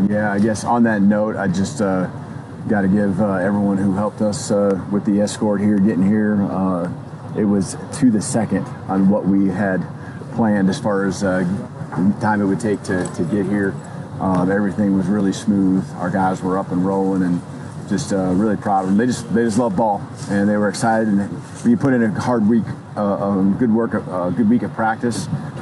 Yeah, I guess on that note, I just got to give everyone who helped us with the escort here, getting here. It was to the second on what we had planned as far as time it would take to get here. Everything was really smooth. Our guys were up and rolling, and just really proud of them. They just love ball, and they were excited. And when you put in a hard week, good week of practice,